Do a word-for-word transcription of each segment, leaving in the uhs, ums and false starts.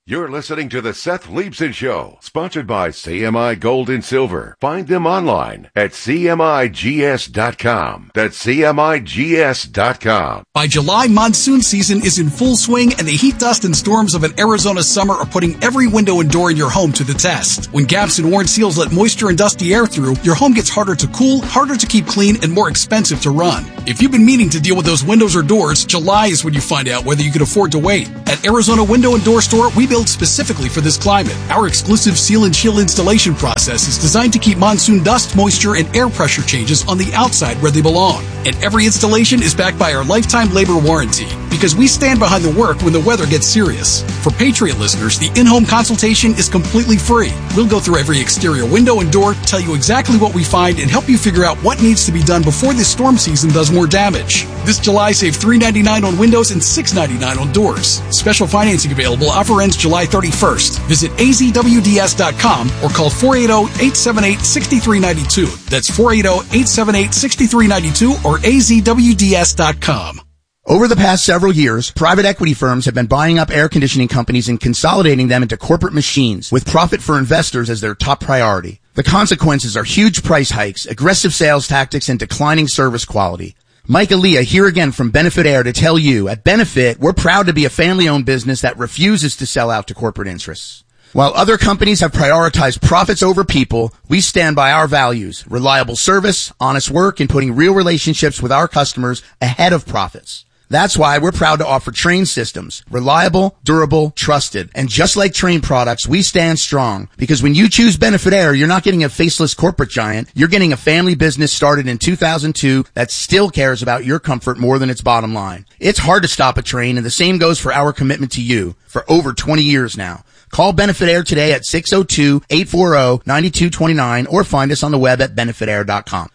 You're listening to the Seth Leibson Show, sponsored by C M I Gold and Silver. Find them online at C M I G S dot com. That's C M I G S dot com. By July, monsoon season is in full swing, and the heat, dust, and storms of an Arizona summer are putting every window and door in your home to the test. When gaps and worn seals let moisture and dusty air through, your home gets harder to cool, harder to keep clean, and more expensive to run. If you've been meaning to deal with those windows or doors, July is when you find out whether you can afford to wait. At Arizona Window and Door Store, we build specifically for this climate. Our exclusive seal and chill installation process is designed to keep monsoon dust, moisture, and air pressure changes on the outside where they belong. And every installation is backed by our lifetime labor warranty, because we stand behind the work when the weather gets serious. For Patriot listeners, the in-home consultation is completely free. We'll go through every exterior window and door, tell you exactly what we find, and help you figure out what needs to be done before this storm season does more damage. This July, save three dollars and ninety-nine cents on windows and six dollars and ninety-nine cents on doors. Special financing available. Offer ends July thirty-first. Visit A Z W D S dot com or call four eight zero, eight seven eight, six three nine two. That's four eight zero, eight seven eight, six three nine two or A Z W D S dot com. Over the past several years, private equity firms have been buying up air conditioning companies and consolidating them into corporate machines, with profit for investors as their top priority. The consequences are huge price hikes, aggressive sales tactics, and declining service quality. Mike Aaliyah here again from Benefit Air to tell you, at Benefit, we're proud to be a family-owned business that refuses to sell out to corporate interests. While other companies have prioritized profits over people, we stand by our values: reliable service, honest work, and putting real relationships with our customers ahead of profits. That's why we're proud to offer Trane systems. Reliable, durable, trusted. And just like Trane products, we stand strong. Because when you choose Benefit Air, you're not getting a faceless corporate giant. You're getting a family business started in two thousand two that still cares about your comfort more than its bottom line. It's hard to stop a Trane, and the same goes for our commitment to you for over twenty years now. Call Benefit Air today at six oh two, eight four zero, nine two two nine or find us on the web at benefit air dot com.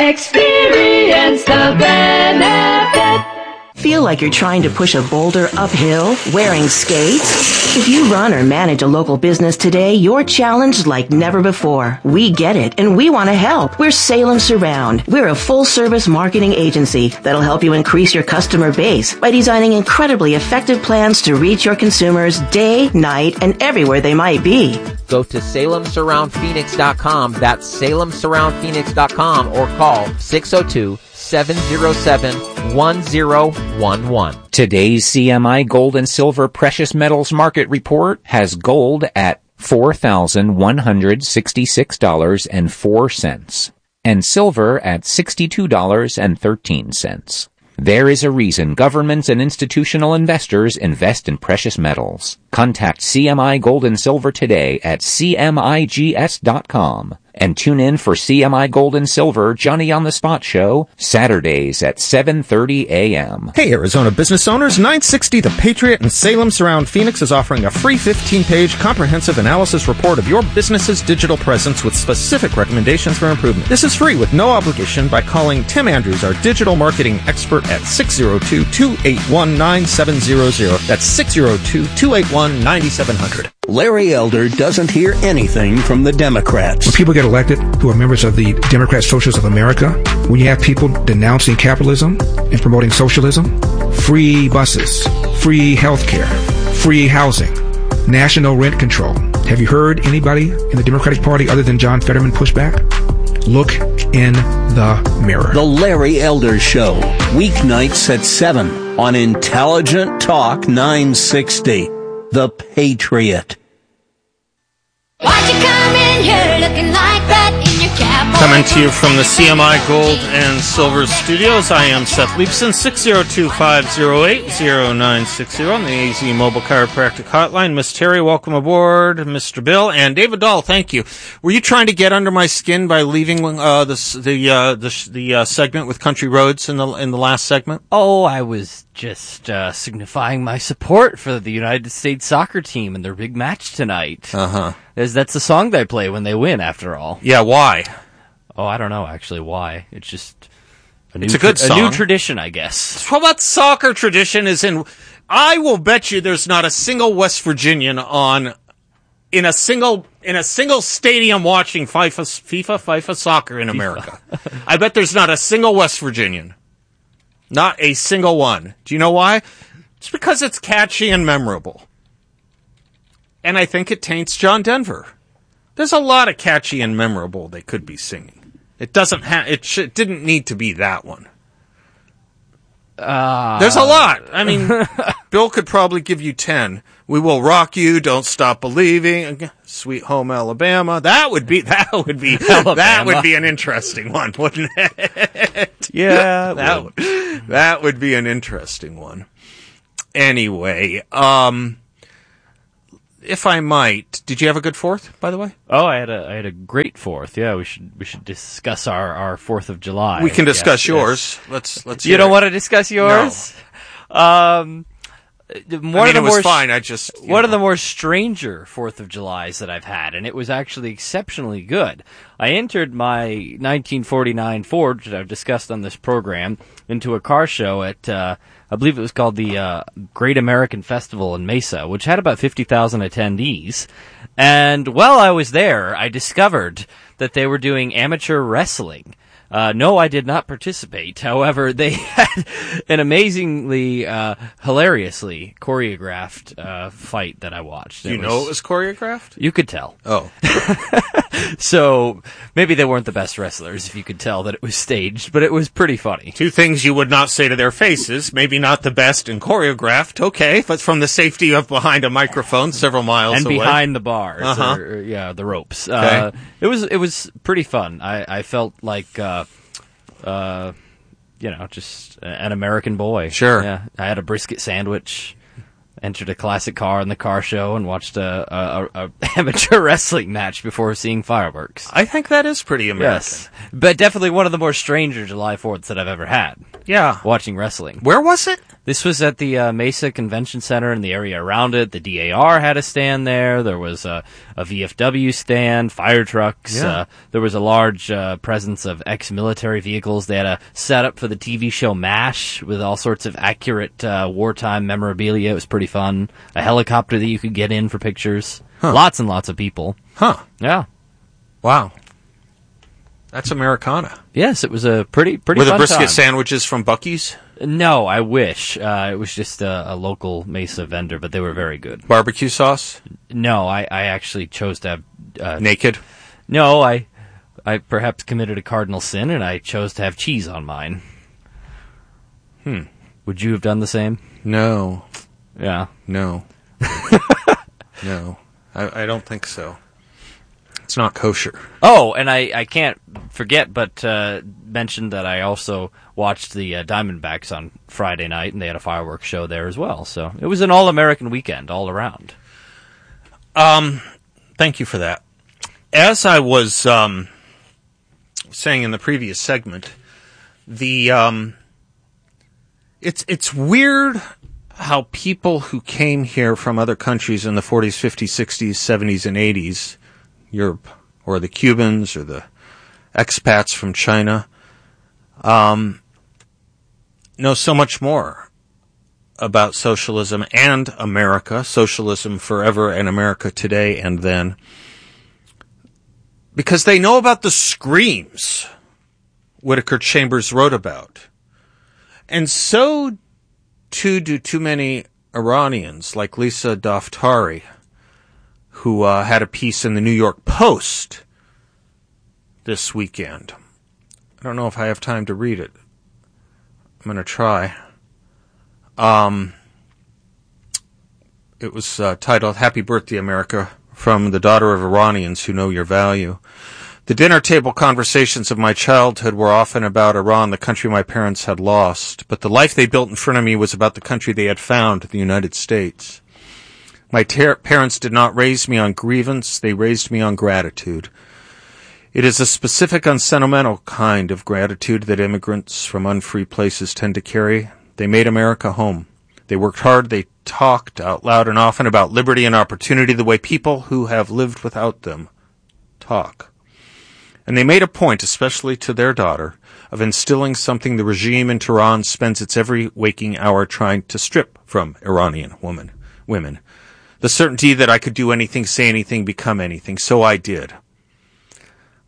Experience the benefit. Feel like you're trying to push a boulder uphill wearing skates? If you run or manage a local business today, you're challenged like never before. We get it, and we want to help. We're Salem Surround. We're a full-service marketing agency that'll help you increase your customer base by designing incredibly effective plans to reach your consumers day, night, and everywhere they might be. Go to salem surround phoenix dot com. That's salem surround phoenix dot com or call six oh two, seven oh seven, one oh one one. Today's C M I Gold and Silver Precious Metals Market Report has gold at four thousand one hundred sixty-six dollars and four cents and silver at sixty-two dollars and thirteen cents. There is a reason governments and institutional investors invest in precious metals. Contact C M I Gold and Silver today at C M I G S dot com. And tune in for C M I Gold and Silver Johnny on the Spot show Saturdays at seven thirty a.m. Hey Arizona business owners, nine sixty The Patriot in Salem Surround Phoenix is offering a free fifteen-page comprehensive analysis report of your business's digital presence with specific recommendations for improvement. This is free with no obligation by calling Tim Andrews, our digital marketing expert, at six oh two, two eight one, nine seven zero zero. That's six oh two, two eight one, nine seven zero zero. Larry Elder doesn't hear anything from the Democrats. When people get elected who are members of the Democrat Socialists of America, when you have people denouncing capitalism and promoting socialism, free buses, free health care, free housing, national rent control. Have you heard anybody in the Democratic Party other than John Fetterman push back? Look in the mirror. The Larry Elder Show, weeknights at seven on Intelligent Talk nine sixty. The Patriot. Why'd you come in here looking like that in your cap? Coming to you from the C M I Gold and Silver Studios, I am Seth Leibson, six oh two, five oh eight, oh nine six oh on the A Z Mobile Chiropractic Hotline. Miss Terry, welcome aboard. Mister Bill and David Dahl, thank you. Were you trying to get under my skin by leaving uh, the the uh, the, the uh, segment with Country Roads in the in the last segment? Oh, I was just uh, signifying my support for the United States soccer team and their big match tonight. Uh-huh. As that's the song they play when they win, after all. Yeah, why? Oh, I don't know, actually, why. It's just a new, it's a good tra- song. A new tradition, I guess. How about soccer tradition is in... I will bet you there's not a single West Virginian on... In a single in a single stadium watching FIFA, FIFA, FIFA soccer in America. I bet there's not a single West Virginian. Not a single one. Do you know why? It's because it's catchy and memorable. And I think it taints John Denver. There's a lot of catchy and memorable they could be singing. It doesn't have. It, sh- it didn't need to be that one. Uh, There's a lot. I mean, Bill could probably give you ten. We Will Rock You, Don't Stop Believing, Sweet Home Alabama. That would be that would be that would be an interesting one, wouldn't it? Yeah, that would, that would be an interesting one. Anyway, um, if I might, did you have a good fourth, by the way? Oh, I had a I had a great fourth. Yeah, we should we should discuss our, our Fourth of July. We can discuss yes, yours. Yes. Let's let's. You don't it. want to discuss yours? No. Um, one I mean, of the it was more fine. I just one know. of the more stranger Fourth of Julys that I've had, and it was actually exceptionally good. I entered my nineteen forty-nine Ford, that I've discussed on this program, into a car show at. Uh, I believe it was called the uh, Great American Festival in Mesa, which had about fifty thousand attendees. And while I was there, I discovered that they were doing amateur wrestling. Uh, no, I did not participate. However, they had an amazingly, uh, hilariously choreographed uh, fight that I watched. You it know was, it was choreographed? You could tell. Oh. So maybe they weren't the best wrestlers if you could tell that it was staged, but it was pretty funny. Two things you would not say to their faces. Maybe not the best and choreographed, okay, but from the safety of behind a microphone several miles and away. behind the bars, Uh-huh. or, or, yeah, the ropes. Okay. Uh, it was it was pretty fun. I, I felt like, uh, uh, you know, just an American boy. Sure. Yeah, I had a brisket sandwich. Entered a classic car in the car show and watched a, a, a, a amateur wrestling match before seeing fireworks. I think that is pretty American. Yes, but definitely one of the more stranger July fourths that I've ever had. Yeah. Watching wrestling. Where was it? This was at the uh, Mesa Convention Center and the area around it. The D A R had a stand there. There was a, a V F W stand, fire trucks. Yeah. Uh, there was a large uh, presence of ex-military vehicles. They had a setup for the T V show MASH with all sorts of accurate uh, wartime memorabilia. It was pretty fun. A helicopter that you could get in for pictures. Huh. Lots and lots of people. Huh. Yeah. Wow. That's Americana. Yes, it was a pretty pretty Were the fun brisket time. sandwiches from Buc-ee's? No, I wish. Uh, it was just a, a local Mesa vendor, but they were very good. Barbecue sauce? No, I, I actually chose to have... Uh, Naked? No, I I perhaps committed a cardinal sin, and I chose to have cheese on mine. Hmm. Would you have done the same? No. Yeah. No. No. I, I don't think so. It's not kosher. Oh, and I, I can't forget but uh, mention that I also watched the uh, Diamondbacks on Friday night, and they had a fireworks show there as well. So it was an all-American weekend all around. Um, thank you for that. As I was um, saying in the previous segment, the um, it's it's weird how people who came here from other countries in the forties, fifties, sixties, seventies, and eighties, Europe, or the Cubans, or the expats from China, um, know so much more about socialism and America, socialism forever and America today and then, because they know about the screams Whittaker Chambers wrote about. And so too do too many Iranians, like Lisa Daftari, who uh, had a piece in the New York Post this weekend. I don't know if I have time to read it. I'm going to try. Um, it was uh, titled Happy Birthday, America, from the daughter of Iranians who know your value. The dinner table conversations of my childhood were often about Iran, the country my parents had lost, but the life they built in front of me was about the country they had found, the United States. My ter- parents did not raise me on grievance, they raised me on gratitude. It is a specific, unsentimental kind of gratitude that immigrants from unfree places tend to carry. They made America home. They worked hard, they talked out loud and often about liberty and opportunity the way people who have lived without them talk. And they made a point, especially to their daughter, of instilling something the regime in Tehran spends its every waking hour trying to strip from Iranian woman, women. The certainty that I could do anything, say anything, become anything. So I did.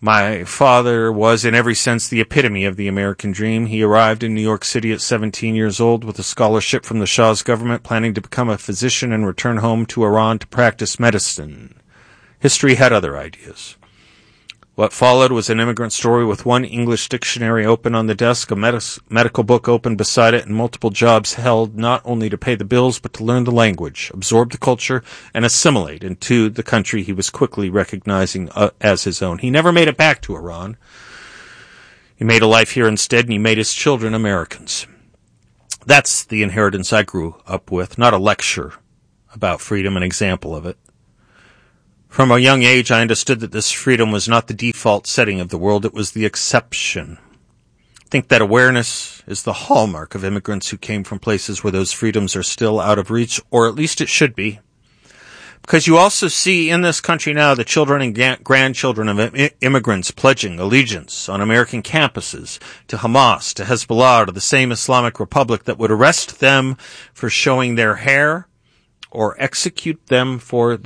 My father was, in every sense, the epitome of the American dream. He arrived in New York City at seventeen years old with a scholarship from the Shah's government, planning to become a physician and return home to Iran to practice medicine. History had other ideas. What followed was an immigrant story with one English dictionary open on the desk, a medis- medical book open beside it, and multiple jobs held not only to pay the bills, but to learn the language, absorb the culture, and assimilate into the country he was quickly recognizing uh, as his own. He never made it back to Iran. He made a life here instead, and he made his children Americans. That's the inheritance I grew up with, not a lecture about freedom, an example of it. From a young age, I understood that this freedom was not the default setting of the world, it was the exception. I think that awareness is the hallmark of immigrants who came from places where those freedoms are still out of reach, or at least it should be. Because you also see in this country now the children and ga- grandchildren of im- immigrants pledging allegiance on American campuses to Hamas, to Hezbollah, to the same Islamic Republic that would arrest them for showing their hair or execute them for